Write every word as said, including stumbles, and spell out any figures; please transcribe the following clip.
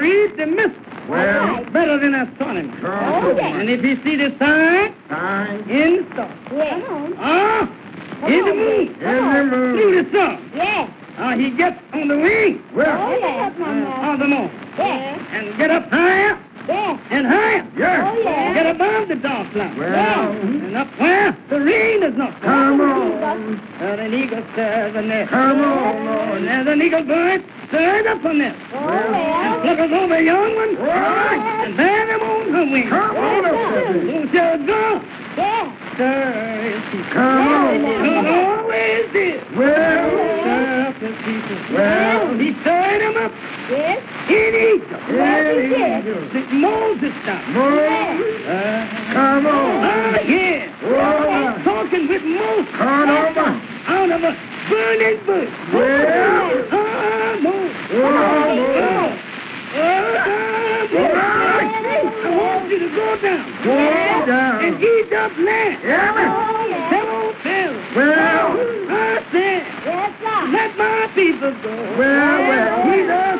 read the missile. Well, Better than I saw him. Oh, yeah. And if you see the sign Sign in the star, Yeah. Come on. ah, in the moon, in the moon. through the sun, Yeah. ah, he gets on the wing Well, Oh, yeah. uh, of the moon Yeah. and get up higher Yeah. and higher. yeah. Oh, yeah. Get above the dark cloud. Well, And up where the rain is not come falling. on. And an eagle stirs a nest. Come on, Lord. And there's an eagle bird stirs up a nest. Oh, And yeah. flickers over a young one. Right. And bear them on her wings. Come on up there. Who shall go? Yeah. Stir his people. Come on. Who always did. Well, Stir up his people. Well. He stirred them up Yes. in Egypt. Yes, he did. Since Moses time. Moses, Uh, come on. ah, yeah. Well, Talking with Moses. come on. Out of a burning bush. Well, Ah, Moses. well, Oh, ah, Moses. I want you to go down go and down. eat up land. Yeah, man. Oh, yeah. Come on, Pharaoh. Well, I said, Yes, sir. let my people go. well, well.